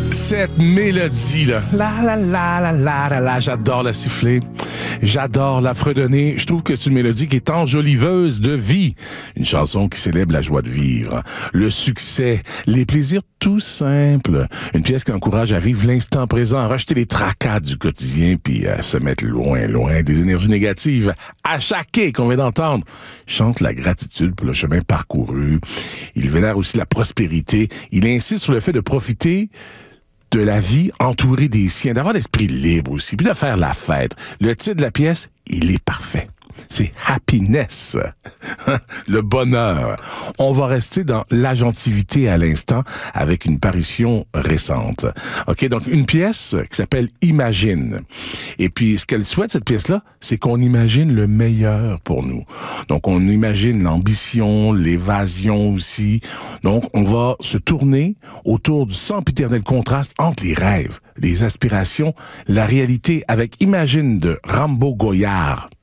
Cette mélodie-là, la, j'adore la siffler, j'adore la fredonner. Je trouve que c'est une mélodie qui est enjoliveuse de vie. Une chanson qui célèbre la joie de vivre, le succès, les plaisirs tout simples. Une pièce qui encourage à vivre l'instant présent, à rejeter les tracas du quotidien, puis à se mettre loin des énergies négatives. À chaque quai qu'on vient d'entendre, chante la gratitude pour le chemin parcouru. Il vénère aussi la prospérité. Il insiste sur le fait de profiter de la vie entourée des siens, d'avoir l'esprit libre aussi, puis de faire la fête. Le titre de la pièce, il est parfait. C'est Happiness, le bonheur. On va rester dans l'agentivité à l'instant avec une parution récente. OK, donc une pièce qui s'appelle Imagine. Et puis ce qu'elle souhaite, cette pièce-là, c'est qu'on imagine le meilleur pour nous. Donc on imagine l'ambition, l'évasion aussi. Donc on va se tourner autour du sempiternel contraste entre les rêves, les aspirations, la réalité avec Imagine de Rambo Goyard.